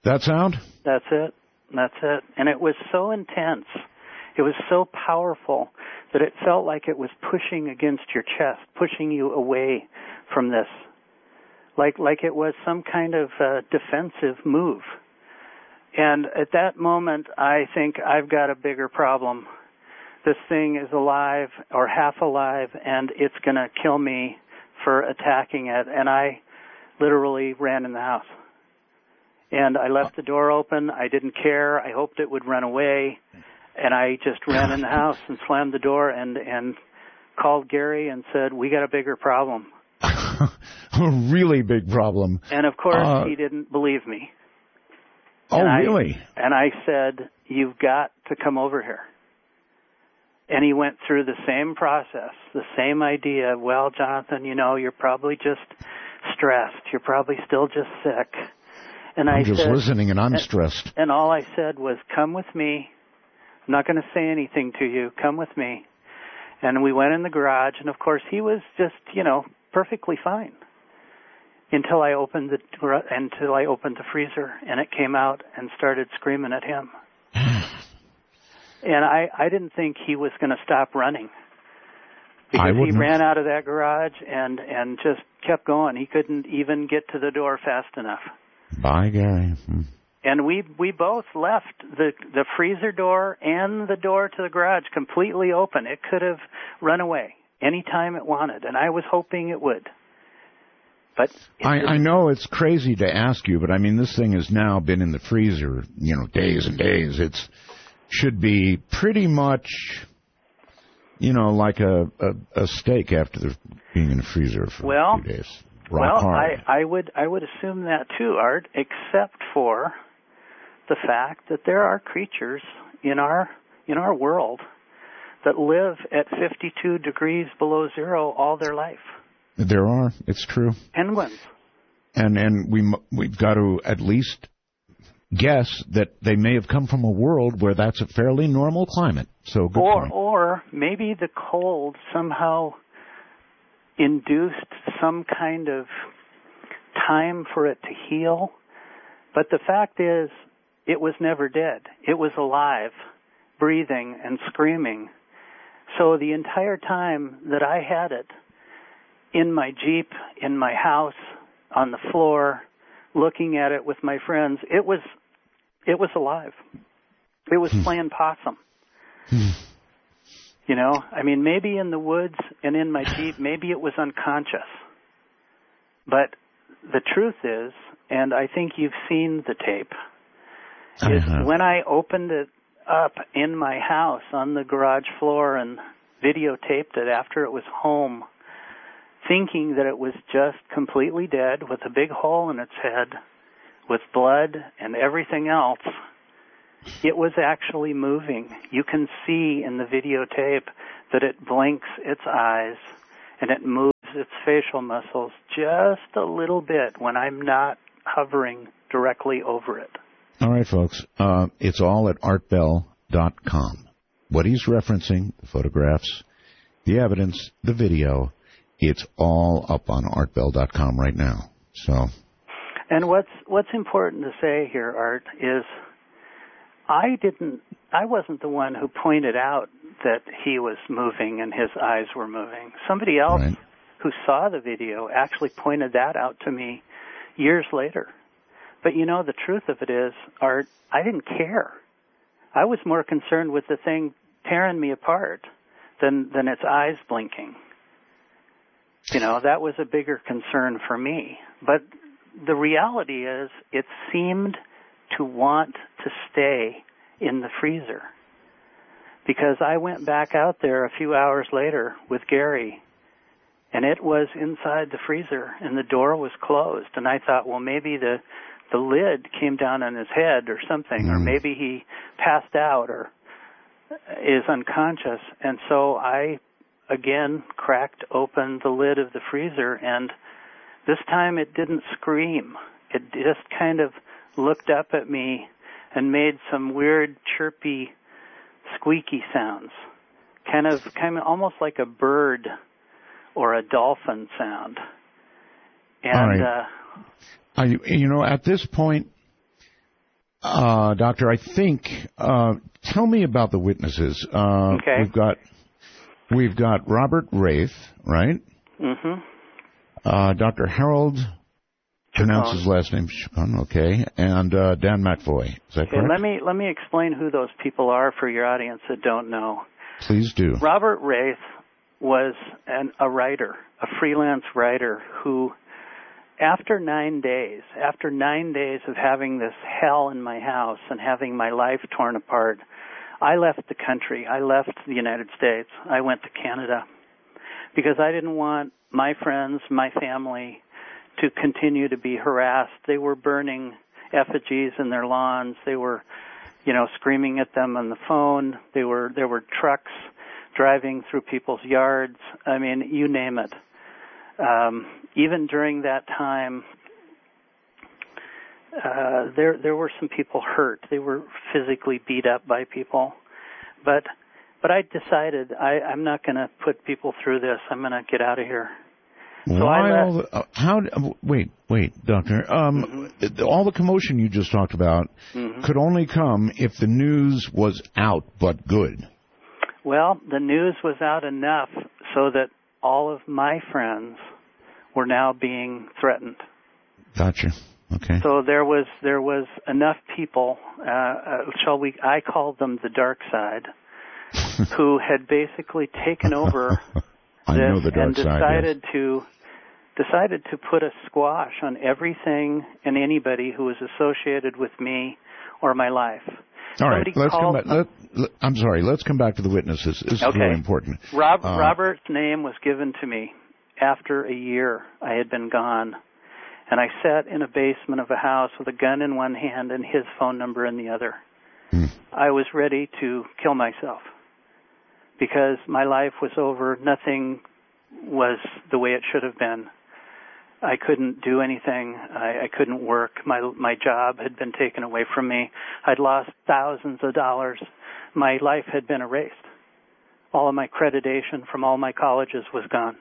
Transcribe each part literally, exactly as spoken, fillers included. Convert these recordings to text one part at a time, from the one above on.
That sound? That's it. That's it. And it was so intense. It was so powerful that it felt like it was pushing against your chest, pushing you away from this, like like it was some kind of uh, defensive move. And at that moment, I think I've got a bigger problem. This thing is alive or half alive, and it's going to kill me for attacking it. And I literally ran in the house. And I left the door open. I didn't care. I hoped it would run away. And I just ran in the house and slammed the door and, and called Gary and said, we got a bigger problem. A really big problem. And, of course, uh, he didn't believe me. Oh, and I, really? And I said, you've got to come over here. And he went through the same process, the same idea. Well, Jonathan, you know, you're probably just stressed. You're probably still just sick. And I'm I just said, listening, and I'm and, stressed. And all I said was, come with me. I'm not going to say anything to you. Come with me. And we went in the garage, and, of course, he was just, you know, perfectly fine until I opened the until I opened the freezer, and it came out and started screaming at him. And I, I didn't think he was going to stop running because he ran out of that garage and, and just kept going. He couldn't even get to the door fast enough. Bye, Gary. Hmm. And we we both left the the freezer door and the door to the garage completely open. It could have run away any time it wanted, and I was hoping it would. But I, I know it's crazy to ask you, but I mean, this thing has now been in the freezer, you know, days and days. It's should be pretty much, you know, like a, a, a steak after the, being in the freezer for well, a few days. Rock well, hard. I, I would I would assume that too, Art, except for the fact that there are creatures in our in our world that live at fifty-two degrees below zero all their life. There are. It's true. Penguins. And and we we've got to at least guess that they may have come from a world where that's a fairly normal climate. So good or point. or maybe the cold somehow induced some kind of time for it to heal. But the fact is, it was never dead. It was alive, breathing and screaming. So the entire time that I had it, in my Jeep, in my house, on the floor, looking at it with my friends, it was it was alive. It was playing possum. You know, I mean, maybe in the woods and in my Jeep, maybe it was unconscious. But the truth is, and I think you've seen the tape, is when I opened it up in my house on the garage floor and videotaped it after it was home, thinking that it was just completely dead with a big hole in its head, with blood and everything else, it was actually moving. You can see in the videotape that it blinks its eyes and it moves its facial muscles just a little bit when I'm not hovering directly over it. All right, folks. Uh, it's all at art bell dot com. What he's referencing, the photographs, the evidence, the video, it's all up on art bell dot com right now. So, and what's what's important to say here, Art, is I didn't, I wasn't the one who pointed out that he was moving and his eyes were moving. Somebody else right. who saw the video actually pointed that out to me years later. But you know, the truth of it is, Art, I didn't care. I was more concerned with the thing tearing me apart than than its eyes blinking. You know, that was a bigger concern for me. But the reality is, it seemed to want to stay in the freezer. Because I went back out there a few hours later with Gary, and it was inside the freezer, and the door was closed. And I thought, well, maybe the the lid came down on his head or something, mm. or maybe he passed out or is unconscious. And so I, again, cracked open the lid of the freezer, and this time it didn't scream. It just kind of looked up at me and made some weird chirpy, squeaky sounds, kind of, kind of almost like a bird or a dolphin sound. And All right. uh, I, you know, at this point, Uh, doctor, I think, uh, tell me about the witnesses. Uh, okay. We've got, we've got Robert Wraith, right? Mm-hmm. Uh, Doctor Harold, pronounce his last name, Chacon, okay, and uh, Dan McAvoy. Is that okay, correct? let me, let me explain who those people are for your audience that don't know. Please do. Robert Wraith was an, a writer, a freelance writer who, after nine days, after nine days of having this hell in my house and having my life torn apart, I left the country. I left the United States. I went to Canada because I didn't want my friends, my family, to continue to be harassed. They were burning effigies in their lawns. They were, you know, screaming at them on the phone. They were, there were trucks driving through people's yards. I mean, you name it. Um, even during that time, uh, there there were some people hurt. They were physically beat up by people, but but I decided I, I'm not going to put people through this. I'm going to get out of here. So Why I all the, uh, how? Wait, wait, doctor. Um, mm-hmm. All the commotion you just talked about mm-hmm. could only come if the news was out, but good. Well, the news was out enough so that all of my friends were now being threatened. Gotcha. Okay. So there was there was enough people, uh, uh, shall we? I called them the dark side, who had basically taken over I this know the dark and side, decided yes. to decided to put a squash on everything and anybody who was associated with me or my life. All right, Somebody let's come back. them, Let, let, I'm sorry, let's come back to the witnesses. This is okay. really important. Rob, uh, Robert's name was given to me after a year I had been gone, and I sat in a basement of a house with a gun in one hand and his phone number in the other. Hmm. I was ready to kill myself because my life was over. Nothing was the way it should have been. I couldn't do anything. I, I couldn't work. My my job had been taken away from me. I'd lost thousands of dollars. My life had been erased. All of my accreditation from all my colleges was gone.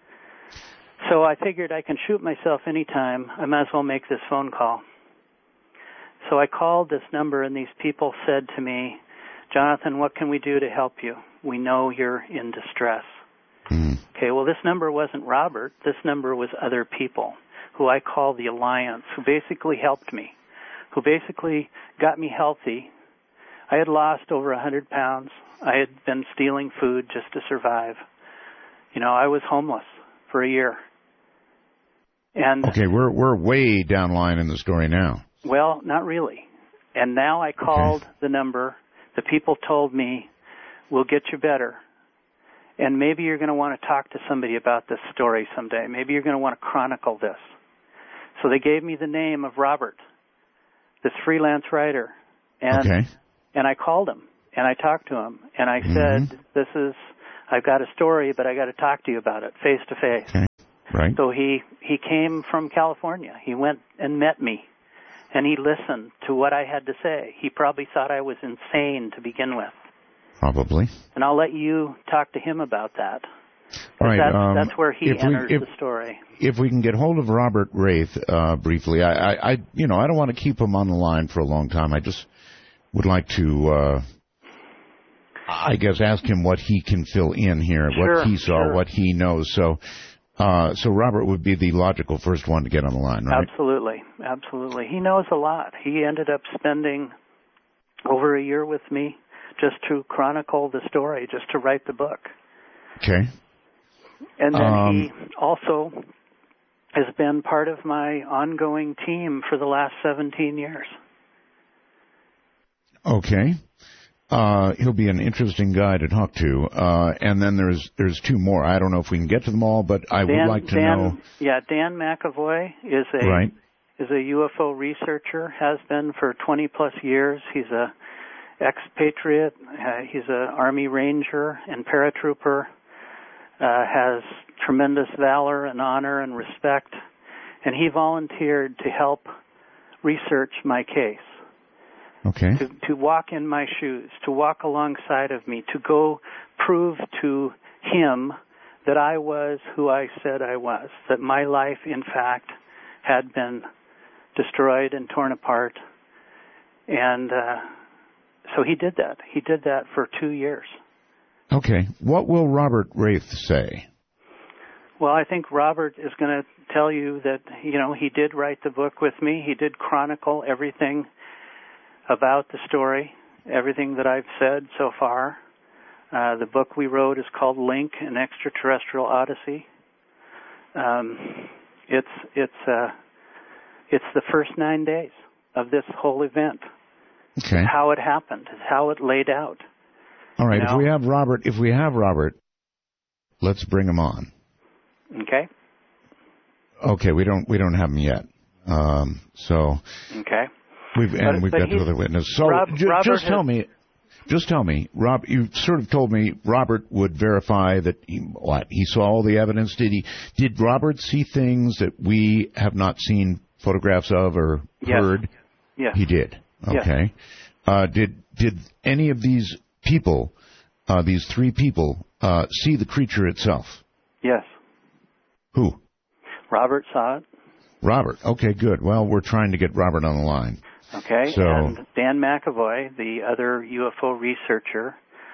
So I figured I can shoot myself anytime. I might as well make this phone call. So I called this number, and these people said to me, Jonathan, what can we do to help you? We know you're in distress. Mm. Okay, well, this number wasn't Robert. This number was other people who I call the Alliance, who basically helped me, who basically got me healthy. I had lost over one hundred pounds. I had been stealing food just to survive. You know, I was homeless for a year. And okay, we're we're way down line in the story now. Well, not really. And now I called okay. the number. The people told me, we'll get you better. And maybe you're going to want to talk to somebody about this story someday. Maybe you're going to want to chronicle this. So they gave me the name of Robert, this freelance writer. And okay. and I called him, and I talked to him, and I mm-hmm. said, this is, I've got a story, but I got to talk to you about it face to face. Okay. Right. So he, he came from California. He went and met me, and he listened to what I had to say. He probably thought I was insane to begin with. Probably. And I'll let you talk to him about that. All right. That's, um, that's where he enters we, if, the story. If we can get hold of Robert Wraith uh, briefly, I, I, I, you know, I don't want to keep him on the line for a long time. I just would like to, uh, I guess, ask him what he can fill in here, sure, what he saw, sure. what he knows. So, uh, so Robert would be the logical first one to get on the line, right? Absolutely, absolutely. He knows a lot. He ended up spending over a year with me just to chronicle the story, just to write the book. Okay. And then um, he also has been part of my ongoing team for the last seventeen years. Okay. Uh, he'll be an interesting guy to talk to. Uh, and then there's there's two more. I don't know if we can get to them all, but I Dan, would like to Dan, know. Yeah, Dan McAvoy is a right. is a U F O researcher, has been for twenty plus years. He's a expatriate. Uh, he's an Army Ranger and paratrooper. Uh, has tremendous valor and honor and respect, and he volunteered to help research my case. Okay. To, to walk in my shoes, to walk alongside of me, to go prove to him that I was who I said I was, that my life, in fact, had been destroyed and torn apart, And uh, so he did that. He did that for two years. Okay. What will Robert Wraith say? Well, I think Robert is going to tell you that, you know, he did write the book with me. He did chronicle everything about the story, everything that I've said so far. Uh, the book we wrote is called Link, An Extraterrestrial Odyssey. Um, it's it's uh, it's the first nine days of this whole event. Okay. It's how it happened. It's how it laid out. All right. You know? If we have Robert, if we have Robert, let's bring him on. Okay. Okay. We don't we don't have him yet. Um, so. Okay. We've and but, we've but got two other witnesses. So Rob, ju- just has, tell me. Just tell me, Rob, you sort of told me Robert would verify that he, what, he saw all the evidence. Did he? Did Robert see things that we have not seen photographs of or yes. heard? Yes. He did. Okay. Yes. Uh, did did any of these people, uh, these three people, uh, see the creature itself? Yes. Who? Robert saw it. Robert. Okay, good. Well, we're trying to get Robert on the line. Okay, so, and Dan McAvoy, the other U F O researcher,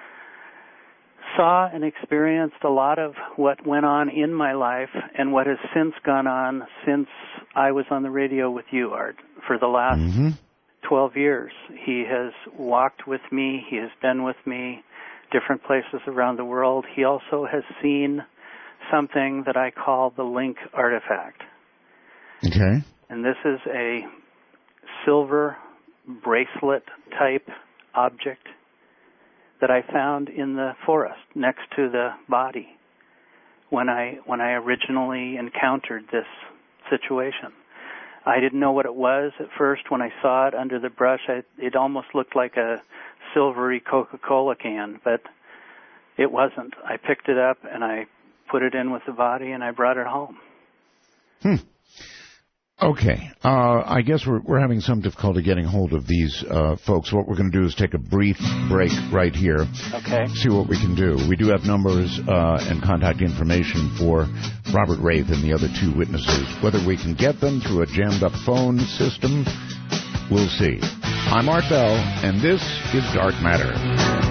saw and experienced a lot of what went on in my life and what has since gone on since I was on the radio with you, Art. For the last mm-hmm. twelve years, he has walked with me. He has been with me different places around the world. He also has seen something that I call the Link artifact. Okay. And this is a silver bracelet type object that I found in the forest next to the body when I when I originally encountered this situation. I didn't know what it was at first. When I saw it under the brush, I, it almost looked like a silvery Coca-Cola can, but it wasn't. I picked it up and I put it in with the body and I brought it home. Hmm. Okay. Uh, I guess we're, we're having some difficulty getting hold of these uh, folks. What we're going to do is take a brief break right here. Okay. See what we can do. We do have numbers uh, and contact information for Robert Wraith and the other two witnesses. Whether we can get them through a jammed-up phone system, we'll see. I'm Art Bell, and this is Dark Matter.